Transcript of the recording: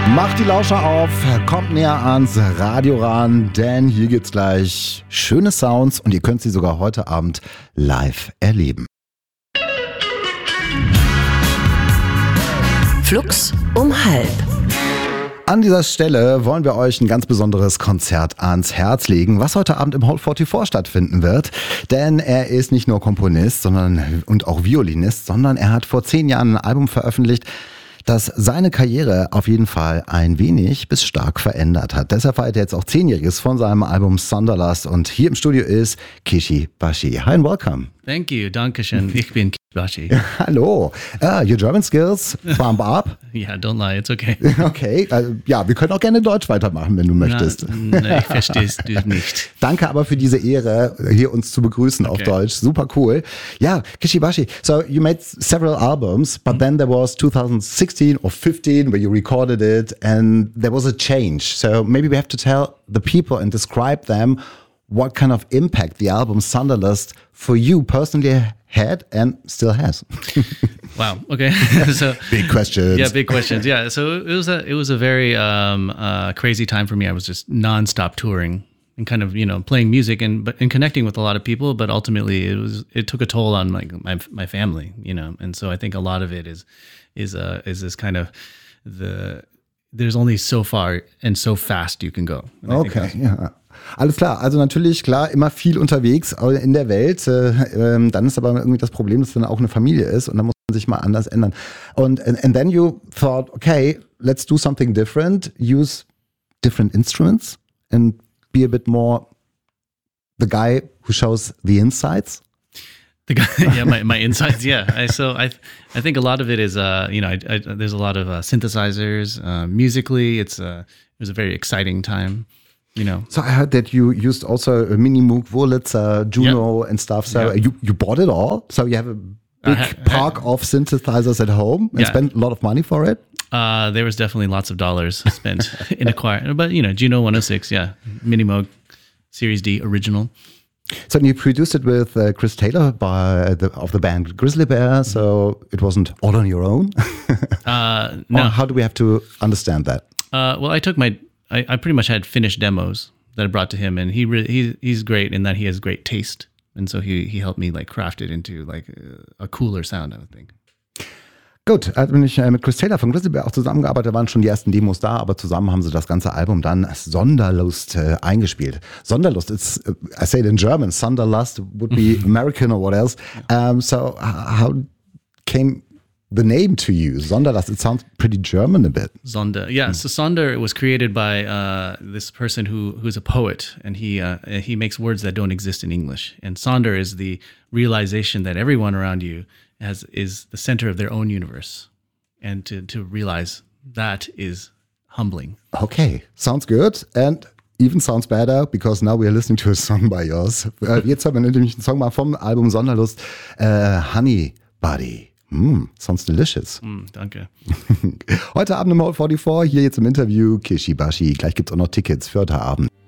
Macht die Lauscher auf, kommt näher ans Radio ran, denn hier gibt's gleich schöne Sounds und ihr könnt sie sogar heute Abend live erleben. Flux um 12:30. An dieser Stelle wollen wir euch ein ganz besonderes Konzert ans Herz legen, was heute Abend im Hall 44 stattfinden wird. Denn er ist nicht nur Komponist und auch Violinist, sondern er hat vor 10 Jahren ein Album veröffentlicht, das seine Karriere auf jeden Fall ein wenig bis stark verändert hat. Deshalb feiert er jetzt auch 10-Jähriges von seinem Album Sonderlust und hier im Studio ist Kishi Bashi. Hi and welcome. Thank you, Dankeschön. Ich bin Kishi Bashi. Hallo. Your German skills bump up. Yeah, don't lie, it's okay. Okay, ja, wir können auch gerne Deutsch weitermachen, wenn du möchtest. Na, ich verstehe es nicht. Danke aber für diese Ehre, hier uns zu begrüßen auf Deutsch. Super cool. Ja, Kishi Bashi, so you made several albums, but then there was 2016 or 15 where you recorded it and there was a change. So maybe we have to tell the people and describe them what kind of impact the album Sonderlust for you personally had and still has. Wow. Okay. So big questions. Yeah, big questions. Yeah. So it was a very crazy time for me. I was just nonstop touring and kind of playing music and connecting with a lot of people. But ultimately, it took a toll on my family. And so I think a lot of it is this kind of there's only so far and so fast you can go. And okay. Ja. Alles klar, also natürlich, klar, immer viel unterwegs in der Welt. Dann ist aber irgendwie das Problem, dass dann auch eine Familie ist und dann muss man sich mal anders ändern. Und and then you thought, okay, let's do something different, use different instruments and be a bit more the guy who shows the insides. The guy, yeah, my insides, yeah. I think a lot of it is, there's a lot of synthesizers. Musically, it was a very exciting time. So I heard that you used also a Mini Moog, Wurlitzer, Juno and stuff. So you bought it all. So you have a big park of synthesizers at home and spent a lot of money for it. There was definitely lots of dollars spent in acquiring, but Juno 106, yeah, Mini Moog, Series D original. So you produced it with Chris Taylor of the band Grizzly Bear. So it wasn't all on your own. No. Or how do we have to understand that? Well, I pretty much had finished demos that I brought to him, and he's great in that he has great taste, and so he helped me craft it into a cooler sound, I would think. Gut, also bin ich mit Chris Taylor von Grizzly Bear auch zusammengearbeitet, da waren schon die ersten Demos da, aber zusammen haben sie das ganze Album dann Sonderlust eingespielt. Sonderlust, I say it in German, Sonderlust would be American or what else. So how came the name to you, Sonderlust? It sounds pretty German a bit. Sonder, yeah. So Sonder was created by this person who's a poet, and he makes words that don't exist in English. And Sonder is the realization that everyone around you is the center of their own universe, and to realize that is humbling. Okay, sounds good, and even sounds better, because now we are listening to a song by yours. Jetzt haben wir nämlich einen Song mal vom Album Sonderlust, Honey Buddy. Sounds delicious. Danke. Heute Abend im Hall 44, hier jetzt im Interview Kishi Bashi. Gleich gibt's auch noch Tickets für heute Abend.